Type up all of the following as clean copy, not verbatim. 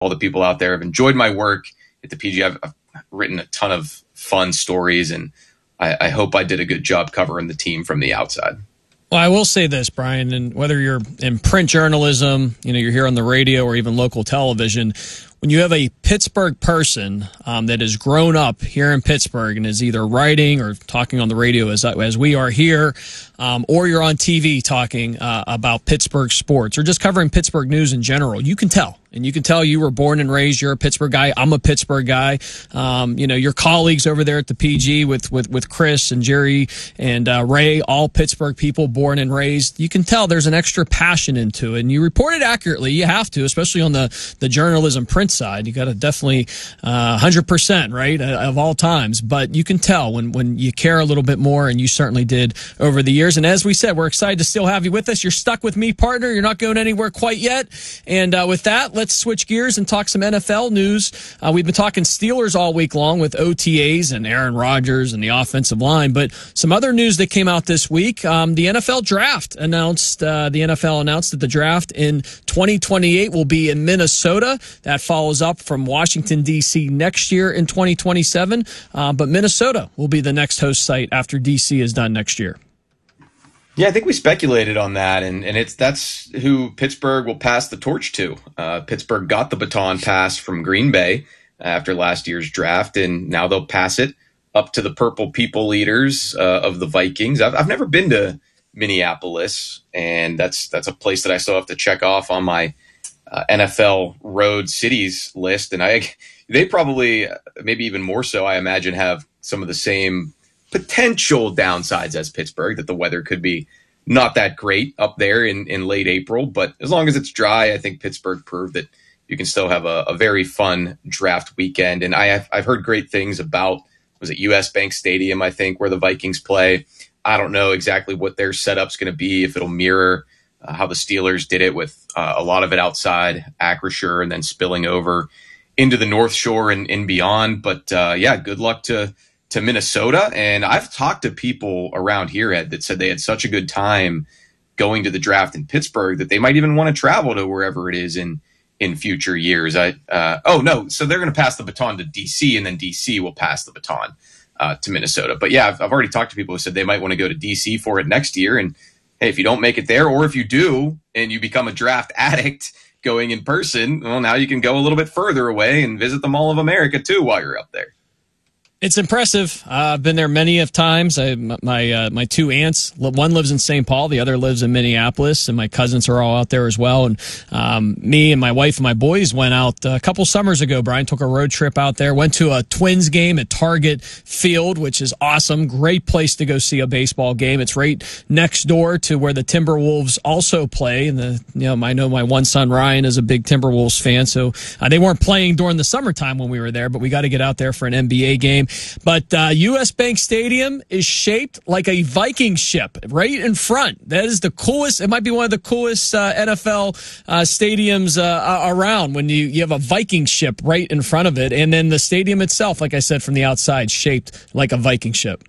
all the people out there have enjoyed my work at the PG. I've written a ton of fun stories, and I hope I did a good job covering the team from the outside. Well, I will say this, Brian, and whether you're in print journalism, you're here on the radio or even local television, when you have a Pittsburgh person that has grown up here in Pittsburgh and is either writing or talking on the radio as we are here, or you're on TV talking about Pittsburgh sports or just covering Pittsburgh news in general, you can tell. And you can tell you were born and raised. You're a Pittsburgh guy. I'm a Pittsburgh guy. Your colleagues over there at the PG with Chris and Jerry and Ray, all Pittsburgh people, born and raised. You can tell there's an extra passion into it. And you report it accurately. You have to, especially on the journalism print side. You got to definitely 100%, right, of all times. But you can tell when you care a little bit more, and you certainly did over the years. And as we said, we're excited to still have you with us. You're stuck with me, partner. You're not going anywhere quite yet. And with that, let's switch gears and talk some NFL news. We've been talking Steelers all week long with OTAs and Aaron Rodgers and the offensive line, but some other news that came out this week. The NFL draft announced. The NFL announced that the draft in 2028 will be in Minnesota. That follows up from Washington D.C. next year in 2027, but Minnesota will be the next host site after D.C. is done next year. Yeah, I think we speculated on that, and that's who Pittsburgh will pass the torch to. Pittsburgh got the baton pass from Green Bay after last year's draft, and now they'll pass it up to the Purple People Eaters of the Vikings. I've never been to Minneapolis, and that's a place that I still have to check off on my NFL road cities list. And they probably, maybe even more so, I imagine, have some of the same potential downsides as Pittsburgh, that the weather could be not that great up there in late April. But as long as it's dry, I think Pittsburgh proved that you can still have a very fun draft weekend. And I've heard great things about, was it US Bank Stadium, I think, where the Vikings play. I don't know exactly what their setup's going to be, if it'll mirror how the Steelers did it with a lot of it outside Acrisure and then spilling over into the North Shore and beyond. But good luck to Minnesota. And I've talked to people around here, Ed, that said they had such a good time going to the draft in Pittsburgh that they might even want to travel to wherever it is in future years. So they're going to pass the baton to DC, and then DC will pass the baton to Minnesota. But yeah, I've already talked to people who said they might want to go to DC for it next year. And hey, if you don't make it there, or if you do and you become a draft addict going in person, well, now you can go a little bit further away and visit the Mall of America too while you're up there. It's impressive. I've been there many of times. My two aunts, one lives in St. Paul, the other lives in Minneapolis, and my cousins are all out there as well. And me and my wife and my boys went out a couple summers ago. Brian took a road trip out there, went to a Twins game at Target Field, which is awesome. Great place to go see a baseball game. It's right next door to where the Timberwolves also play. And I know my one son Ryan is a big Timberwolves fan, so they weren't playing during the summertime when we were there, but we got to get out there for an NBA game. But US Bank Stadium is shaped like a Viking ship right in front. That is the coolest. It might be one of the coolest NFL stadiums around, when you have a Viking ship right in front of it. And then the stadium itself, like I said, from the outside, shaped like a Viking ship.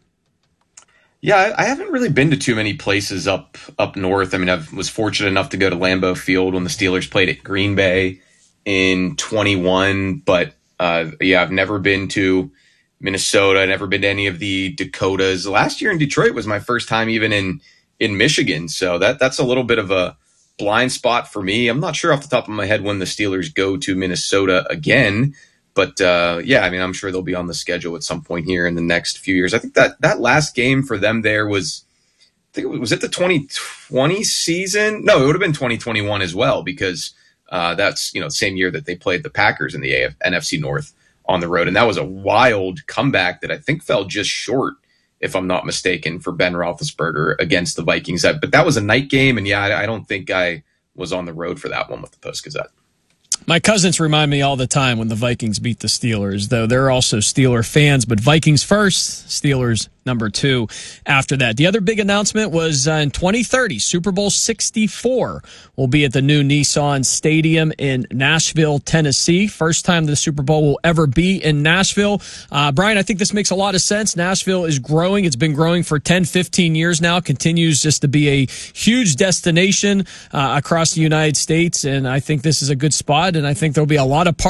Yeah, I haven't really been to too many places up north. I mean, I was fortunate enough to go to Lambeau Field when the Steelers played at Green Bay in 21. But I've never been to Minnesota, never been to any of the Dakotas. Last year in Detroit was my first time even in Michigan. So that's a little bit of a blind spot for me. I'm not sure off the top of my head when the Steelers go to Minnesota again. But I'm sure they'll be on the schedule at some point here in the next few years. I think that last game for them there was it the 2020 season? No, it would have been 2021 as well, because that's the same year that they played the Packers in the NFC North on the road. And that was a wild comeback that I think fell just short, if I'm not mistaken, for Ben Roethlisberger against the Vikings. But that was a night game, and I don't think I was on the road for that one with the Post-Gazette. My cousins remind me all the time when the Vikings beat the Steelers, though they're also Steeler fans, but Vikings first, Steelers number 2 after that. The other big announcement was in 2030, Super Bowl 64 will be at the new Nissan Stadium in Nashville, Tennessee. First time the Super Bowl will ever be in Nashville. Brian, I think this makes a lot of sense. Nashville is growing. It's been growing for 10, 15 years now, continues just to be a huge destination across the United States, and I think this is a good spot, and I think there'll be a lot of